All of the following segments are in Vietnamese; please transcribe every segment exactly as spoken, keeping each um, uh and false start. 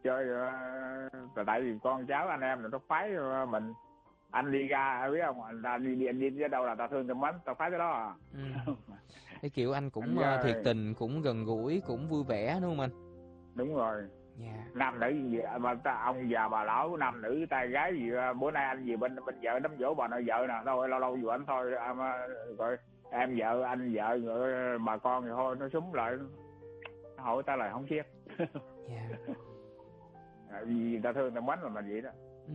chơi uh, tại vì con cháu anh em là nó phái uh, mình, anh đi ra biết không, anh, anh đi anh đi tới đâu là ta thương ta mến ta phái tới đó à. Ừ. Cái kiểu anh cũng Anh uh, ra... thiệt tình, cũng gần gũi, cũng vui vẻ đúng không anh? Đúng rồi. Yeah. Nam nữ gì mà ta, ông già bà lão nam nữ trai gái gì, bữa nay anh gì bên bên vợ đám dỗ bà nội vợ nè, thôi lâu lâu vừa anh thôi em rồi em vợ anh vợ rồi bà con thì thôi nó súng lại, nó hỏi ta lại không biết. Yeah. Vì ta thương ta mến là mình vậy đó. Ừ.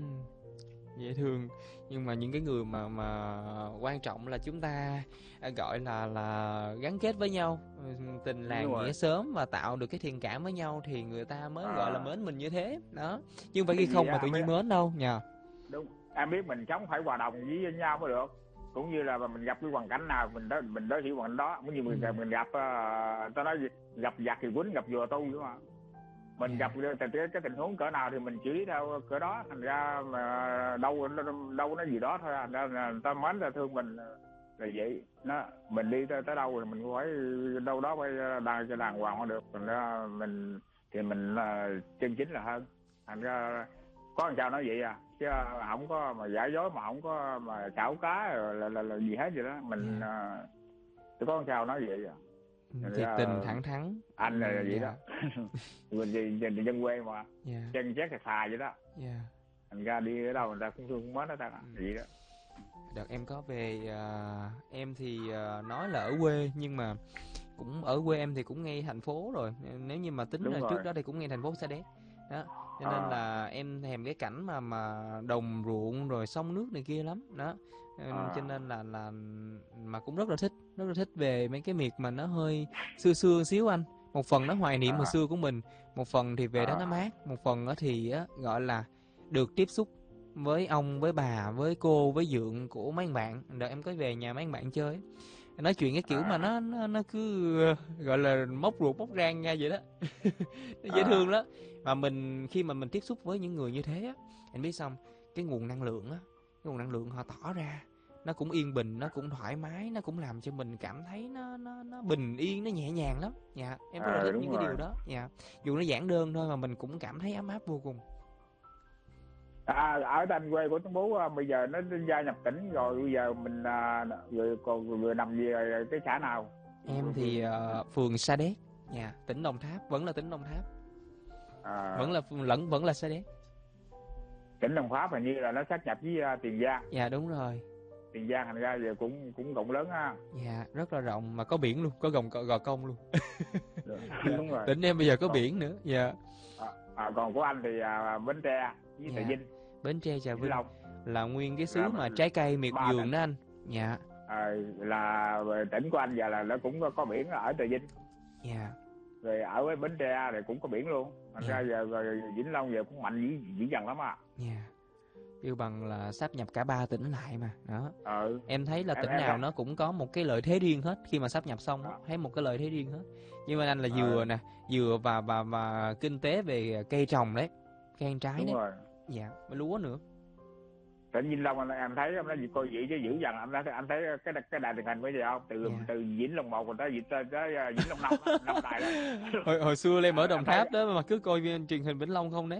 Dễ thương, nhưng mà những cái người mà mà quan trọng là chúng ta gọi là là gắn kết với nhau, tình làng nghĩa xóm và tạo được cái thiện cảm với nhau thì người ta mới à. gọi là mến mình như thế đó, chứ không phải khi không mà tự nhiên mến đâu nha. Đúng, em biết mình sống phải hòa đồng với nhau mới được, cũng như là mình gặp cái hoàn cảnh nào mình đó mình đối xử hoàn đó, cũng như mình ừ. mình gặp uh, tao nói gì, gặp giặc thì quýnh, gặp vừa tu nữa mà mình yeah. gặp cái, cái, cái tình huống cỡ nào thì mình chỉ theo cỡ đó, thành ra mà đâu đâu nó gì đó thôi, thành ra là ta mến ta thương mình là vậy. Nó mình đi tới, tới đâu thì mình phải đâu đó phải đàng cho đàng hoàng được, thành ra mình thì mình uh, chân chính là hơn. Thành ra có làm sao nói vậy à, chứ không có mà giả dối, mà không có mà xảo cá rồi là, là, là gì hết vậy đó mình. yeah. uh, có làm sao nói vậy à. Thiệt tình thẳng thắn anh là vậy yeah. đó. Mình gì dân quê mà yeah. chân chết thì thà vậy đó. yeah. Thành ra đi ở đâu người ta cũng thương cũng mến nó ta ừ. vậy đó. Đợt em có về uh, em thì uh, nói là ở quê, nhưng mà cũng ở quê em thì cũng ngay thành phố rồi, nếu như mà tính là trước đó thì cũng ngay thành phố Sa Đéc đó, cho nên à. là em thèm cái cảnh mà mà đồng ruộng rồi sông nước này kia lắm đó. à. Cho nên là là mà cũng rất là thích, rất là thích về mấy cái miệt mà nó hơi xưa xưa xíu anh. Một phần nó hoài niệm à. hồi xưa của mình, một phần thì về à. đó nó mát, một phần thì á, gọi là được tiếp xúc với ông, với bà, với cô, với dượng của mấy anh bạn. Đợt em có về nhà mấy anh bạn chơi, nói chuyện cái kiểu à. mà nó nó nó cứ gọi là móc ruột móc rang ra vậy đó. Nó dễ à. thương lắm. Mà mình khi mà mình tiếp xúc với những người như thế á, anh biết xong cái nguồn năng lượng á, cái nguồn năng lượng họ tỏ ra nó cũng yên bình, nó cũng thoải mái, nó cũng làm cho mình cảm thấy nó nó nó bình yên, nó nhẹ nhàng lắm. Dạ, em rất là thích à, những rồi. cái điều đó. Dạ, dù nó giản đơn thôi mà mình cũng cảm thấy ấm áp vô cùng. À, ở anh quê của Tuấn Bú bây giờ nó gia nhập tỉnh rồi, bây giờ mình rồi còn vừa nằm gì cái xã nào? Em thì uh, phường Sa Đéc, nhà tỉnh Đồng Tháp, vẫn là tỉnh Đồng Tháp. À, vẫn là lẫn vẫn là Sa Đéc. Tỉnh Đồng Tháp hình như là nó sát nhập với uh, Tiền Giang. Dạ đúng rồi. Tiền Giang thành ra giờ cũng cũng rộng lớn ha. Dạ, rất là rộng, mà có biển luôn, có gồng Gò Công luôn. Dạ, đúng rồi. Tỉnh em bây giờ có còn, biển nữa. Dạ. À, à, còn của anh thì uh, Bến Tre với Trà Vinh. Bến Tre, Trà Vinh là nguyên cái xứ là mà trái cây miệt vườn đó anh. Dạ. À, là tỉnh của anh giờ là nó cũng có, có biển ở Trà Vinh. Dạ. Rồi ở với Bến Tre thì cũng có biển luôn. Thành yeah. ra giờ rồi Vĩnh Long giờ cũng mạnh dữ dữ dằn lắm à. Dạ. Kêu bằng là sáp nhập cả ba tỉnh lại mà đó. Ừ. Em thấy là em, tỉnh em, nào em. nó cũng có một cái lợi thế riêng hết, khi mà sáp nhập xong á, thấy một cái lợi thế riêng hết. Nhưng mà anh là dừa ừ. nè, dừa và và và kinh tế về cây trồng đấy, cây ăn trái đúng đấy. Rồi. Dạ, với lúa nữa. Tỉnh Vĩnh Long em thấy em nói gì coi vậy chứ dữ dằn, em thấy anh thấy cái cái đài truyền hình bây giờ không, từ yeah. từ Vĩnh Long một rồi tới Vĩnh tới, tới Vĩnh Long năm năm đài đó. hồi hồi xưa em ở Đồng Tháp đó mà cứ coi truyền hình Vĩnh Long không đấy.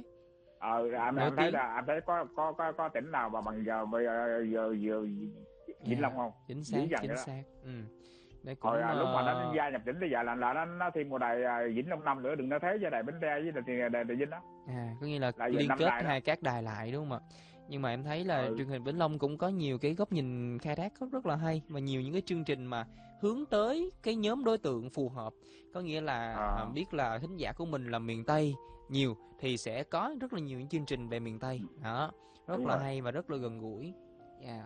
Ờ em, em thấy là em thấy có có có có tỉnh nào mà bằng giờ bây giờ giờ giờ Vĩnh yeah. Long không? Chính xác, chính xác. Ừ. Đấy cũng, hồi à, lúc mà nó gia nhập tỉnh bây giờ là là nó, nó thêm một đài Vĩnh Long năm nữa, đừng nói thế với đài Bến Tre với đài đài, đài Vinh đó. À, có nghĩa là, là liên kết hai các đài lại đúng không ạ? Nhưng mà em thấy là ừ. truyền hình Vĩnh Long cũng có nhiều cái góc nhìn khai thác rất, rất là hay, và nhiều những cái chương trình mà hướng tới cái nhóm đối tượng phù hợp. Có nghĩa là à. biết là thính giả của mình là miền Tây nhiều thì sẽ có rất là nhiều những chương trình về miền Tây đó, rất đúng là rồi. hay và rất là gần gũi. Yeah.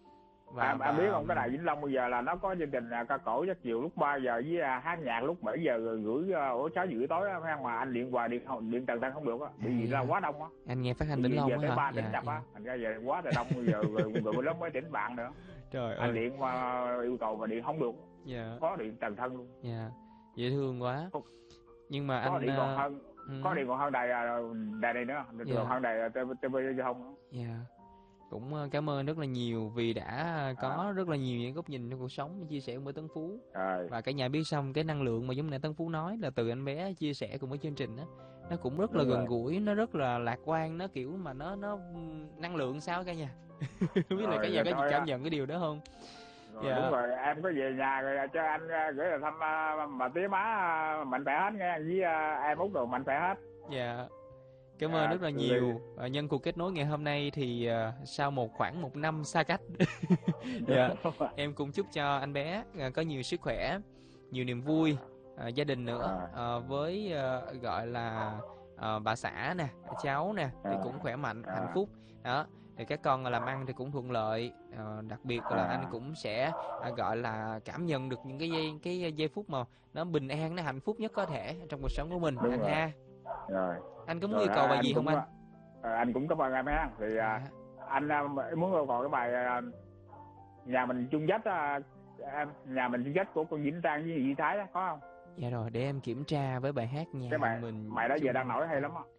Và, à, và... Em biết không, cái đài Vĩnh Long bây giờ là nó có chương trình ca cổ rất chiều lúc ba giờ với hát nhạc lúc bảy giờ rồi gửi ổ sáu giờ tối á, mà anh điện qua điện không điện tần tần không được á, bởi vì là quá đông á. Anh nghe phát thanh Vĩnh Long á hả? Tới ba tỉnh đập á, thành ra giờ quá là đông, bây giờ rồi rồi lớn mới tỉnh bạn nữa. Trời anh ơi. điện qua yêu cầu mà điện không được. Dạ. Có điện tần thân luôn. Dạ. Dễ thương quá. Nhưng mà có anh điện còn hơn ừ. có điện còn hơn đài đài này nữa, điện còn hơn đài tê vê giao thông. Dạ. Cũng cảm ơn rất là nhiều vì đã có à. rất là nhiều những góc nhìn trong cuộc sống chia sẻ với Tấn Phú. À. Và cả nhà biết xong cái năng lượng mà giống như Tấn Phú nói là từ anh bé chia sẻ cùng với chương trình đó, nó cũng rất là gần gũi, nó rất là lạc quan, nó kiểu mà nó nó năng lượng sao cả nhà. Không biết là cả nhà có gì cảm nhận cái điều đó không? Rồi, dạ. Đúng rồi, em có về nhà rồi cho anh gửi lời thăm bà tía má mạnh khỏe hết nghe, với em Út đồ mạnh khỏe hết. Dạ. Cảm ơn à, rất là nhiều. À, nhân cuộc kết nối ngày hôm nay thì uh, sau một khoảng một năm xa cách, dạ, em cũng chúc cho anh bé uh, có nhiều sức khỏe, nhiều niềm vui, uh, gia đình nữa, uh, với uh, gọi là uh, bà xã nè, cháu nè thì cũng khỏe mạnh, hạnh phúc đó. Thì các con làm ăn thì cũng thuận lợi, uh, đặc biệt là anh cũng sẽ uh, gọi là cảm nhận được những cái giây cái giây phút mà nó bình an, nó hạnh phúc nhất có thể trong cuộc sống của mình. Đúng anh rồi. Ha. Rồi. Anh có muốn rồi, yêu cầu bài gì không anh? À, anh cũng cảm ơn em ha. Thì à, anh muốn yêu cầu cái bài à, nhà mình chung dách à, nhà mình chung dách của con Vĩnh Trang với Duy Thái đó, có không? Dạ rồi, để em kiểm tra với bài hát nhà cái bài, mình. Bài đó giờ đang nổi hay lắm á.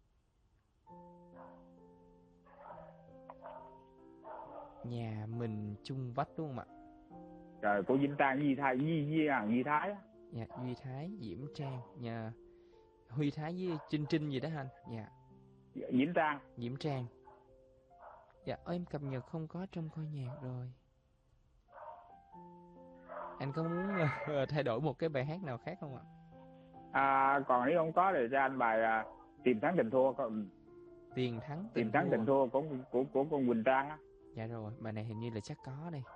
Nhà mình chung vách đúng không ạ? Rồi của Vĩnh Trang với Duy Thái, Duy Duy à, Duy Thái á. Dạ, Duy Thái, Diễm Trang, nhà Huy Thái với Trinh Trinh gì đó anh. Dạ. Diễm Trang. Diễm Trang. Dạ, em cập nhật không có trong kho nhạc rồi. Anh có muốn uh, thay đổi một cái bài hát nào khác không ạ? À, còn nếu không có thì cho anh bài uh, Tìm Thắng Tình Thua. Còn... Tiền Thắng Tình Tìm Thắng Tình Thua của của của con Quỳnh Trang á. Dạ rồi, bài này hình như là chắc có đây.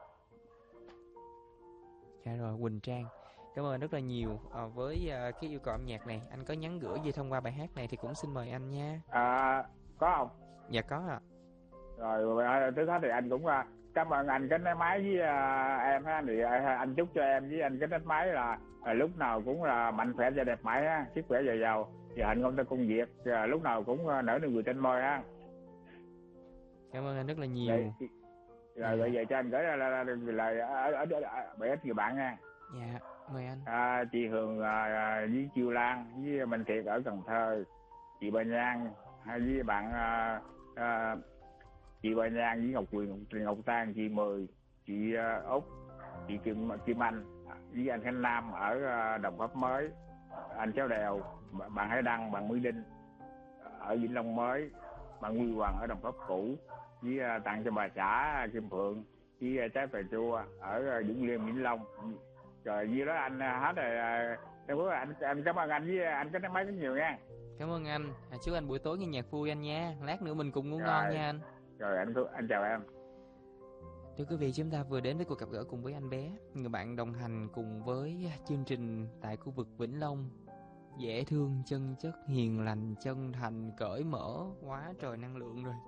Dạ rồi, Quỳnh Trang. Cảm ơn rất là nhiều à, với à, cái yêu cầu âm nhạc này. Anh có nhắn gửi gì thông qua bài hát này thì cũng xin mời anh nha. À, có không? Dạ có ạ. À. Rồi tới đó thì anh cũng uh, cảm ơn anh Kính Nét Máy với uh, em ha. Thì uh, anh chúc cho em với anh Kính Nét Máy là uh, lúc nào cũng là mạnh khỏe và đẹp mãi ha, sức khỏe dồi dào, và hạnh công tới công việc, uh, lúc nào cũng uh, nở nụ cười trên môi ha. Cảm ơn anh rất là nhiều. Rồi, rồi bây giờ cho anh gửi lời lời ở ở bởi ít người bạn nha. Dạ, mời anh. À, chị Hường à, với Chiêu Lan với Minh Thiệt ở Cần Thơ, chị Bà Nhan với bạn à, à, chị Bà Nhan với Ngọc Quyền, Ngọc Tan, chị Mười, chị à, Út, chị Kim Kim Anh với anh Khánh Nam ở à, Đồng Tháp Mới, anh Cháu Đèo, bạn Hải Đăng, bạn Mỹ Đinh ở Vĩnh Long Mới, bạn Huy Hoàng ở Đồng Tháp Cũ, với à, tặng cho bà xã Kim Phượng với à, trái cà chua ở Vũng Liêm, Vĩnh Long. Rồi như đó anh hết rồi, anh anh cảm ơn anh với anh Kính Nét Máy rất nhiều nha. Cảm ơn anh. À, chúc anh buổi tối nghe nhạc vui anh nha. Lát nữa mình cùng ngủ ngon nha anh. Rồi anh anh chào em. Thưa quý vị, chúng ta vừa đến với cuộc gặp gỡ cùng với anh bé, người bạn đồng hành cùng với chương trình tại khu vực Vĩnh Long. Dễ thương, chân chất, hiền lành, chân thành, cởi mở, quá trời năng lượng rồi.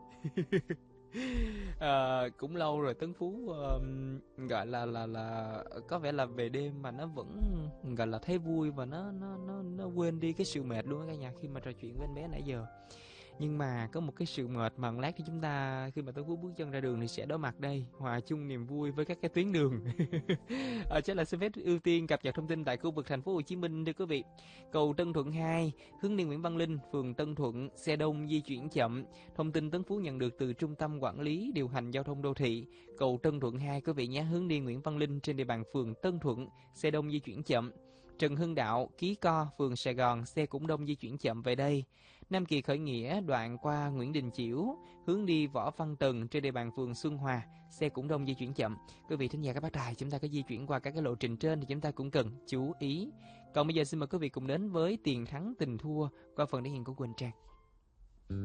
À, cũng lâu rồi Tấn Phú uh, gọi là là là có vẻ là về đêm mà nó vẫn gọi là thấy vui và nó nó nó nó quên đi cái sự mệt luôn á cả nhà khi mà trò chuyện với anh bé nãy giờ. Nhưng mà có một cái sự mệt mà lát thì chúng ta khi mà Tấn Phú bước chân ra đường thì sẽ đối mặt đây, hòa chung niềm vui với các cái tuyến đường. À, chắc là xin phép ưu tiên cập nhật thông tin tại khu vực thành phố Hồ Chí Minh thưa quý vị. Cầu Tân Thuận hai, hướng đi Nguyễn Văn Linh, phường Tân Thuận, xe đông di chuyển chậm. Thông tin Tấn Phú nhận được từ Trung tâm Quản lý Điều hành Giao thông Đô thị. Cầu Tân Thuận hai quý vị nhé, hướng đi Nguyễn Văn Linh trên địa bàn phường Tân Thuận, xe đông di chuyển chậm. Trần Hưng Đạo, Ký Co, phường Sài Gòn, xe cũng đông di chuyển chậm về đây. Nam Kỳ Khởi Nghĩa, đoạn qua Nguyễn Đình Chiểu, hướng đi Võ Văn Tần trên địa bàn phường Xuân Hòa, xe cũng đông di chuyển chậm. Quý vị thính giả các bác đài, chúng ta có di chuyển qua các cái lộ trình trên thì chúng ta cũng cần chú ý. Còn bây giờ xin mời quý vị cùng đến với Tiền Thắng Tình Thua qua phần thể hiện của Quỳnh Trang.